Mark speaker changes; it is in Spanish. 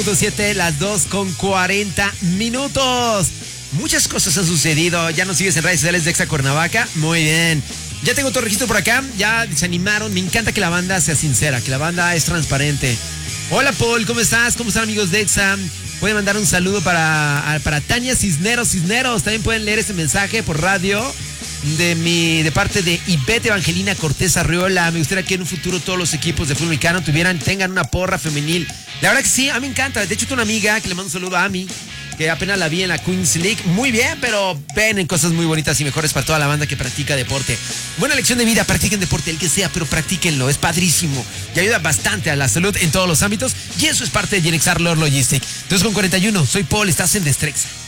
Speaker 1: 7, las 2:40. Muchas cosas han sucedido. Ya nos sigues en redes sociales de Exa Cuernavaca. Muy bien. Ya tengo todo registro por acá. Ya se animaron. Me encanta que la banda sea sincera, que la banda es transparente. Hola, Paul, ¿cómo estás? ¿Cómo están, amigos de Exa? Pueden mandar un saludo para Tania Cisneros. También pueden leer ese mensaje por radio de parte de Ivette Evangelina Cortés Arriola. Me gustaría que en un futuro todos los equipos de fútbol mexicano tengan una porra femenil. La verdad que sí, a mí me encanta. De hecho, tengo una amiga que le mando un saludo a Ami, que apenas la vi en la Queens League. Muy bien, pero ven en cosas muy bonitas y mejores para toda la banda que practica deporte. Buena lección de vida, practiquen deporte, el que sea, pero practíquenlo, es padrísimo y ayuda bastante a la salud en todos los ámbitos, y eso es parte de Yenexar Lore Logistic. 2:41, soy Paul, estás en Destrex.